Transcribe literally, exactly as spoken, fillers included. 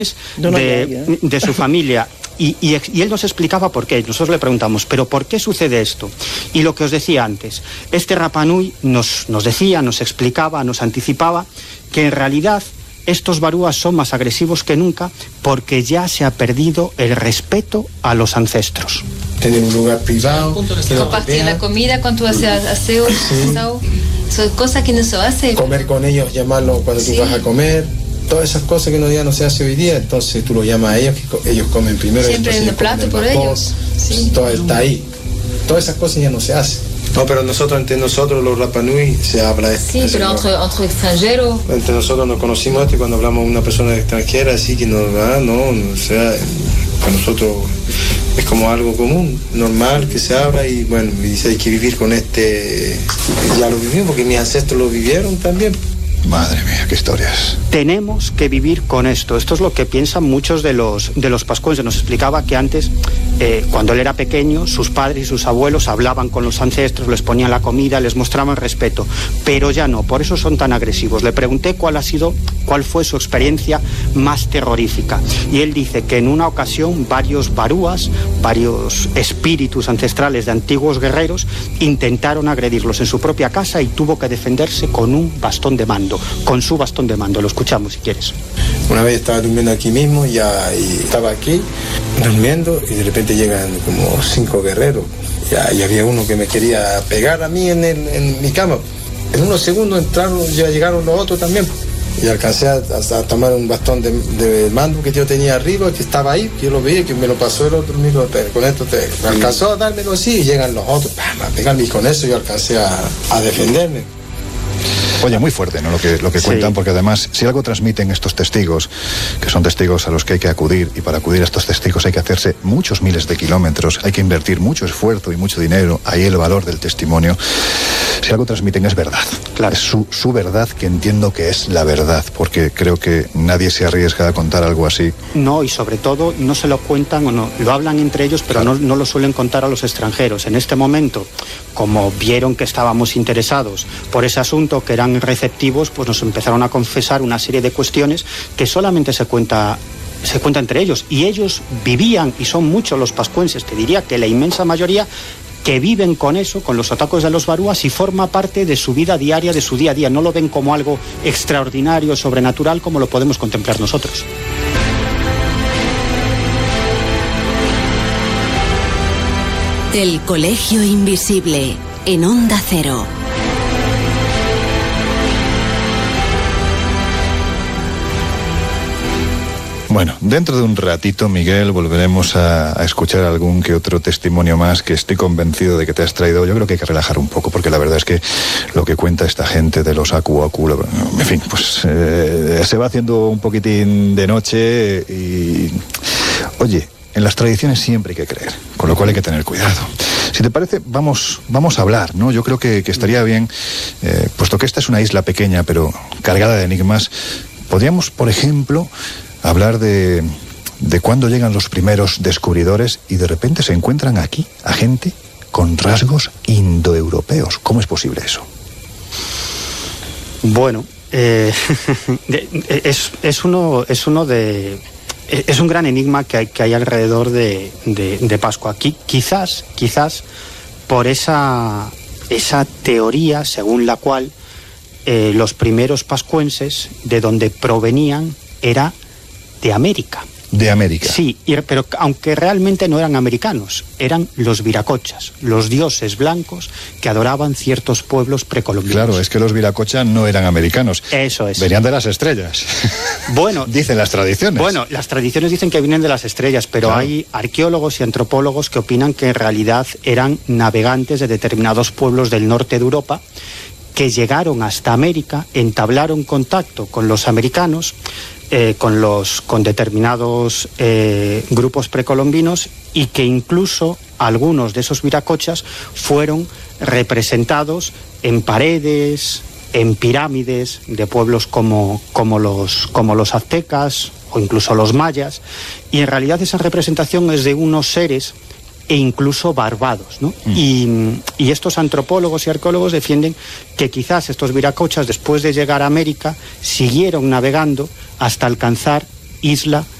de, de su familia. Y, y, y él nos explicaba por qué. Nosotros le preguntamos, ¿pero por qué sucede esto? Y lo que os decía antes, este Rapa Nui nos, nos decía, nos explicaba, nos anticipaba que en realidad estos barúas son más agresivos que nunca porque ya se ha perdido el respeto a los ancestros. Tener un lugar privado, compartir la comida cuando tú haces aseo, sí. Son cosas que no se hace. Comer con ellos, llamarlos cuando sí. tú vas a comer. Todas esas cosas que no, ya no se hace hoy día, entonces tú lo llamas a ellos, que ellos comen primero. Siempre en el plato por ellos. Sí. Todo está ahí. Todas esas cosas ya no se hacen. No, pero nosotros, entre nosotros, los Rapa Nui, se habla de esto. Sí, pero entre, entre extranjeros. Entre nosotros nos conocimos esto y cuando hablamos con una persona extranjera, así que no, ah, no, no, o sea, para nosotros es como algo común, normal, que se habla y bueno, y dice, hay que vivir con este, ya lo vivimos porque mis ancestros lo vivieron también. Madre mía, qué historias. Tenemos que vivir con esto. Esto es lo que piensan muchos de los, de los pascuenses. Nos explicaba que antes, eh, cuando él era pequeño, sus padres y sus abuelos hablaban con los ancestros, les ponían la comida, les mostraban respeto. Pero ya no, por eso son tan agresivos. Le pregunté cuál ha sido, cuál fue su experiencia más terrorífica. Y él dice que en una ocasión varios barúas, varios espíritus ancestrales de antiguos guerreros, intentaron agredirlos en su propia casa y tuvo que defenderse con un bastón de mando. Con su bastón de mando, lo escuchamos si quieres. Una vez estaba durmiendo aquí mismo ya, y estaba aquí durmiendo y de repente llegan como cinco guerreros ya, y había uno que me quería pegar a mí en, el, en mi cama. En unos segundos entraron, ya llegaron los otros también y alcancé a, a tomar un bastón de, de mando que yo tenía arriba, que estaba ahí, que yo lo veía, que me lo pasó el otro, miro, con esto te alcanzó a dármelo así y llegan los otros a pegarme y con eso yo alcancé a, a defenderme. Oye, muy fuerte, ¿no? Lo que, lo que cuentan, sí. Porque además, si algo transmiten estos testigos, que son testigos a los que hay que acudir, y para acudir a estos testigos hay que hacerse muchos miles de kilómetros, hay que invertir mucho esfuerzo y mucho dinero, ahí el valor del testimonio. Si algo transmiten es verdad. Claro. Es su, su verdad, que entiendo que es la verdad, porque creo que nadie se arriesga a contar algo así. No, y sobre todo no se lo cuentan o no, lo hablan entre ellos, pero claro. no, no lo suelen contar a los extranjeros. En este momento, como vieron que estábamos interesados por ese asunto, que eran receptivos, pues nos empezaron a confesar una serie de cuestiones que solamente se cuenta se cuenta entre ellos, y ellos vivían, y son muchos los pascuenses, te diría que la inmensa mayoría, que viven con eso, con los atacos de los barúas, y forma parte de su vida diaria, de su día a día. No lo ven como algo extraordinario, sobrenatural, como lo podemos contemplar nosotros. El Colegio Invisible, en Onda Cero. Bueno, dentro de un ratito, Miguel, volveremos a, a escuchar algún que otro testimonio más que estoy convencido de que te has traído. Yo creo que hay que relajar un poco, porque la verdad es que lo que cuenta esta gente de los Aku Aku, en fin, pues eh, se va haciendo un poquitín de noche y... Oye, en las tradiciones siempre hay que creer, con lo cual hay que tener cuidado. Si te parece, vamos, vamos a hablar, ¿no? Yo creo que, que estaría bien, eh, puesto que esta es una isla pequeña, pero cargada de enigmas, podríamos, por ejemplo, hablar de, de cuándo llegan los primeros descubridores y de repente se encuentran aquí a gente con rasgos indoeuropeos. ¿Cómo es posible eso? Bueno, eh, es, es, uno, es uno de... Es un gran enigma que hay, que hay alrededor de, de, de Pascua. Aquí, quizás, quizás por esa, esa teoría según la cual eh, los primeros pascuenses, de donde provenían, era de América. De América. Sí, pero aunque realmente no eran americanos, eran los viracochas, los dioses blancos que adoraban ciertos pueblos precolombinos. Claro, es que los viracochas no eran americanos. Eso es. Venían de las estrellas. Bueno, dicen las tradiciones. Bueno, las tradiciones dicen que vienen de las estrellas, pero claro, hay arqueólogos y antropólogos que opinan que en realidad eran navegantes de determinados pueblos del norte de Europa que llegaron hasta América, entablaron contacto con los americanos, Eh, con los con determinados eh, grupos precolombinos, y que incluso algunos de esos viracochas fueron representados en paredes, en pirámides de pueblos como, como, los, como los aztecas o incluso los mayas, y en realidad esa representación es de unos seres e incluso barbados, ¿no? Mm. Y, y estos antropólogos y arqueólogos defienden que quizás estos viracochas, después de llegar a América, siguieron navegando hasta alcanzar isla